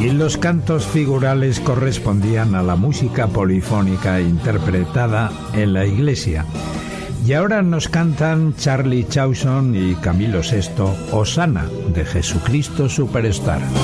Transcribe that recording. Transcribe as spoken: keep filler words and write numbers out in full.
y los cantos figurales correspondían a la música polifónica interpretada en la iglesia. Y ahora nos cantan Charlie Chausson y Camilo sexto, Hosanna, de Jesucristo Superstar.